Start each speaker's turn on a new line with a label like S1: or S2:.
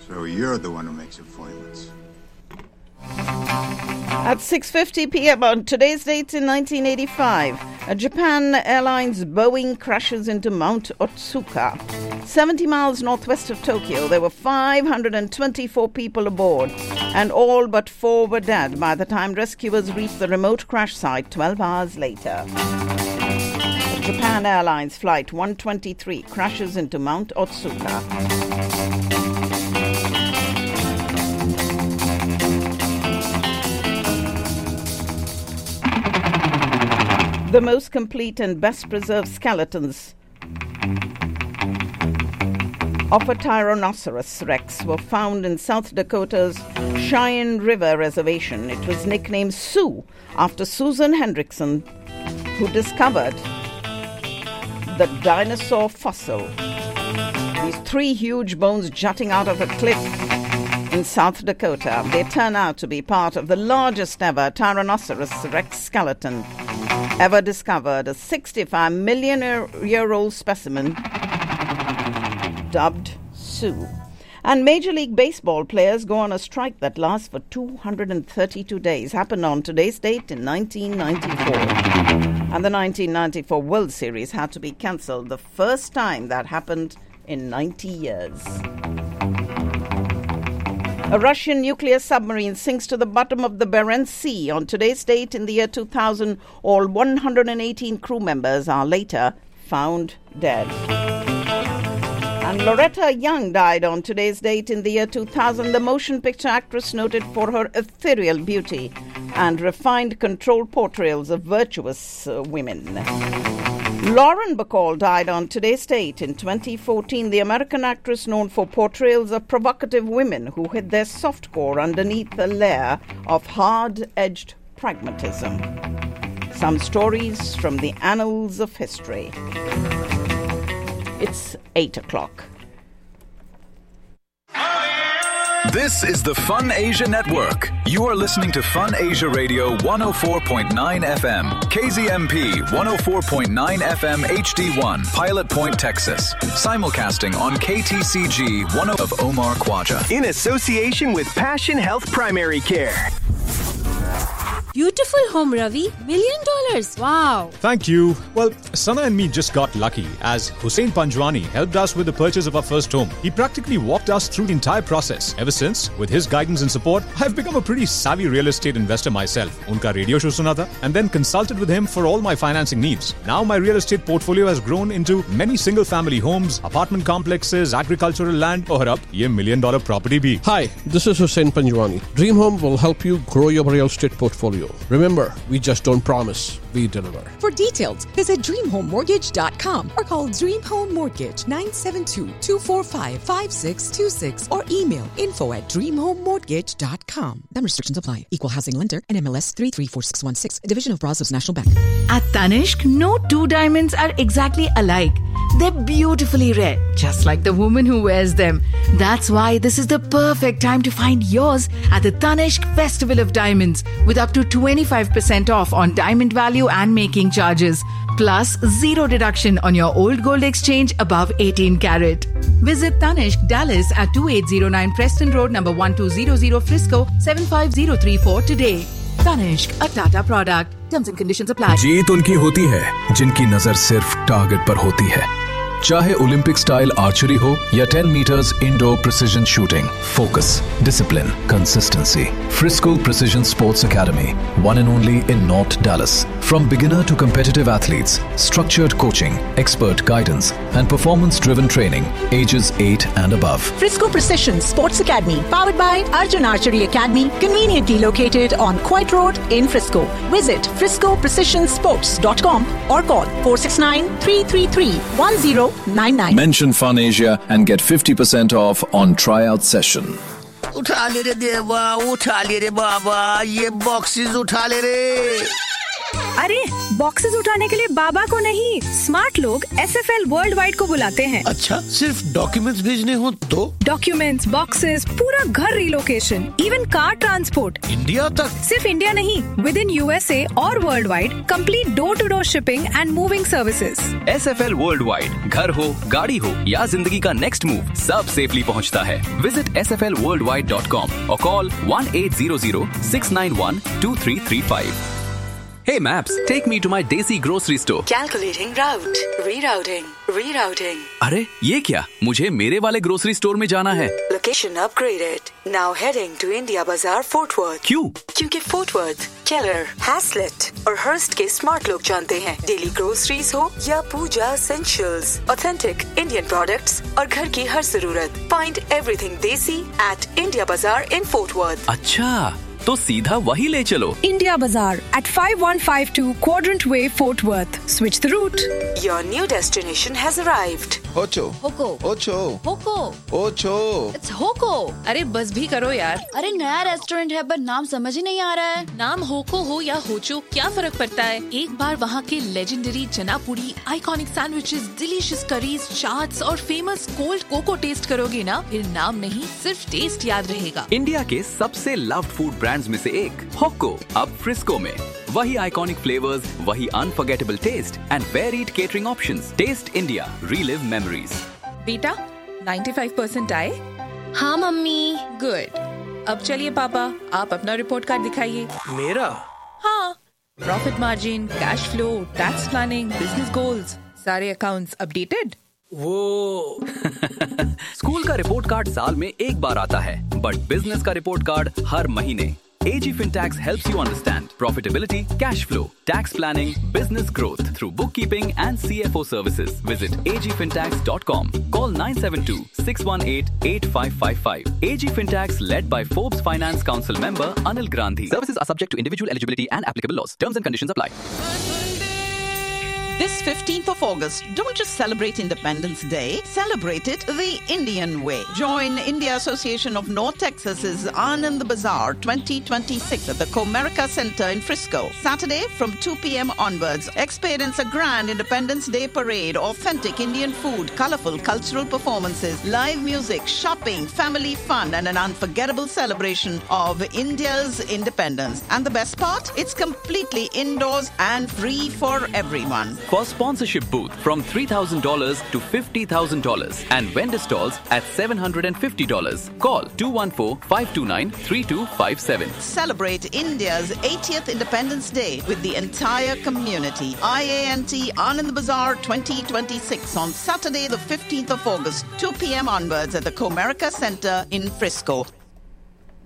S1: So you're the one who makes appointments.
S2: At 6:50 p.m. on today's date in 1985, a Japan Airlines Boeing crashes into Mount Otsuka. 70 miles northwest of Tokyo, there were 524 people aboard, and all but 4 were dead by the time rescuers reached the remote crash site 12 hours later. Japan Airlines Flight 123 crashes into Mount Otsuka. The most complete and best preserved skeletons of a Tyrannosaurus rex were found in South Dakota's Cheyenne River Reservation. It was nicknamed Sue after Susan Hendrickson, who discovered the dinosaur fossil. These 3 huge bones jutting out of a cliff in South Dakota. They turn out to be part of the largest ever Tyrannosaurus rex skeleton ever discovered, a 65-million-year-old specimen dubbed Sue. And Major League Baseball players go on a strike that lasts for 232 days. Happened on today's date in 1994. And the 1994 World Series had to be cancelled, the first time that happened in 90 years. A Russian nuclear submarine sinks to the bottom of the Barents Sea on today's date in the year 2000. All 118 crew members are later found dead. And Loretta Young died on today's date in the year 2000, the motion picture actress noted for her ethereal beauty and refined, controlled portrayals of virtuous women. Lauren Bacall died on today's date in 2014, the American actress known for portrayals of provocative women who hid their softcore underneath a layer of hard-edged pragmatism. Some stories from the annals of history. It's 8 o'clock.
S3: This is the Fun Asia Network. You are listening to Fun Asia Radio 104.9 FM, KZMP 104.9 FM HD1, Pilot Point, Texas. Simulcasting on KTCG 10 of Omar Khwaja.
S4: In association with Passion Health Primary Care.
S5: Beautiful home, Ravi. $1 million. Wow.
S6: Thank you. Well, Sana and me just got lucky as Hussein Panjwani helped us with the purchase of our first home. He practically walked us through the entire process. Ever since, with his guidance and support, I've become a pretty savvy real estate investor myself. Unka radio show suna tha, and then consulted with him for all my financing needs. Now my real estate portfolio has grown into many single-family homes, apartment complexes, agricultural land, और अब ये $1 million property भी.
S7: Hi, this is Hussein Panjwani. Dream Home will help you grow your real estate portfolio. Remember, we just don't promise, we deliver.
S8: For details, visit DreamHomeMortgage.com or call Dream Home Mortgage 972-245-5626 or email info@DreamHomeMortgage.com. Some restrictions apply. Equal housing lender, NMLS 334616, a division of Brazos National Bank.
S9: At Tanishq, no 2 diamonds are exactly alike. They're beautifully rare, just like the woman who wears them. That's why this is the perfect time to find yours at the Tanishq Festival of Diamonds, with up to 25% off on diamond value and making charges, plus 0 deduction on your old gold exchange above 18 carat. Visit Tanishq Dallas at 2809 Preston Road, number 1200 Frisco, 75034 today. Tanishq, a Tata product. Terms and conditions apply.
S3: जीत उनकी होती है जिनकी नजर सिर्फ target पर होती है. चाहे ओलंपिक स्टाइल आर्चरी हो या 10 meters indoor precision shooting, focus, discipline, consistency. Frisco Precision Sports Academy, one and only in North Dallas. From beginner to competitive athletes, structured coaching, expert guidance, and performance-driven training, ages 8 and above.
S10: Frisco Precision Sports Academy, powered by Arjun Archery Academy, conveniently located on Coit Road in Frisco. Visit friscoprecisionsports.com or call 469-333-1099.
S3: Mention Fun Asia and get 50% off on tryout session.
S11: उठा ले रे देवा, उठा ले रे बाबा, ये boxes उठा ले रे.
S12: अरे
S11: बॉक्सेस उठाने के लिए बाबा को नहीं, स्मार्ट लोग SFL वर्ल्ड वाइड को बुलाते हैं।
S12: अच्छा, सिर्फ डॉक्यूमेंट्स भेजने हो तो?
S11: डॉक्यूमेंट्स, बॉक्सेस, पूरा घर relocation, even car transport,
S12: India तक?
S11: सिर्फ इंडिया नहीं, विद इन USA और world wide, complete door to door shipping and moving services.
S13: SFL world wide, घर हो, गाड़ी हो या जिंदगी का नेक्स्ट मूव, सब सेफली पहुंचता है। विजिट sflworldwide.com और call 1800-691-2335. Hey Maps, take me to my Desi grocery store.
S14: Calculating route. Rerouting.
S13: अरे ये क्या? मुझे मेरे वाले ग्रोसरी स्टोर में जाना है।
S14: Location upgraded. Now heading to India Bazaar, Fort Worth.
S13: क्यों?
S14: क्योंकि Fort Worth, Keller, Haslett और Hearst के स्मार्ट लोग जानते हैं। डेली ग्रोसरीज हो या पूजा essentials, authentic Indian products और घर की हर जरूरत। Find everything Desi at India Bazaar in Fort Worth.
S13: अच्छा, तो सीधा वही ले चलो।
S11: India Bazaar at 5152 Quadrant Way, Fort Worth. Switch the route.
S14: Your new destination has arrived.
S12: Ocho.
S5: Hoko.
S12: Ocho.
S5: Hoko.
S12: Ocho.
S5: It's Hoko.
S15: अरे बस भी करो यार।
S5: अरे नया रेस्टोरेंट है पर नाम समझ ही नहीं आ रहा है।
S15: नाम होको हो या होचो क्या फर्क पड़ता है? एक बार वहाँ के लेजेंडरी चना पूरी, iconic sandwiches, delicious curries, chaats और फेमस कोल्ड कोको टेस्ट करोगे ना, फिर नाम नहीं सिर्फ टेस्ट याद रहेगा।
S13: इंडिया के सबसे लव्ड फूड ब्रांड्स में से एक होको अब फ्रिस्को में। वही आइकॉनिक फ्लेवर्स, वही unforgettable test and varied catering options. Test India, relive memories.
S15: बेटा 95% आए?
S5: हाँ मम्मी।
S15: गुड। अब चलिए पापा, आप अपना रिपोर्ट कार्ड दिखाइए।
S12: मेरा?
S15: हाँ, profit margin, cash flow, tax planning, business goals, सारे अकाउंट्स अपडेटेड।
S12: वो
S13: स्कूल का रिपोर्ट कार्ड साल में एक बार आता है, बट बिजनेस का रिपोर्ट कार्ड हर महीने। AG Fintax helps you understand profitability, cash flow, tax planning, business growth through bookkeeping and CFO services. Visit agfintax.com. Call 972-618-8555. AG Fintax, led by Forbes Finance Council member Anil Grandhi. Services are subject to individual eligibility and applicable laws. Terms and conditions apply.
S2: This 15th of August, don't just celebrate Independence Day, celebrate it the Indian way. Join India Association of North Texas's Anand Bazaar 2026 at the Comerica Center in Frisco. Saturday from 2 p.m. onwards, experience a grand Independence Day parade, authentic Indian food, colorful cultural performances, live music, shopping, family fun, and an unforgettable celebration of India's independence. And the best part? It's completely indoors and free for everyone.
S13: For sponsorship booth from $3,000 to $50,000 and vendor stalls at $750. Call 214-529-3257.
S2: Celebrate India's 80th Independence Day with the entire community. IANT Anand Bazaar 2026 on Saturday the 15th of August, 2 p.m. onwards at the Comerica Center in Frisco.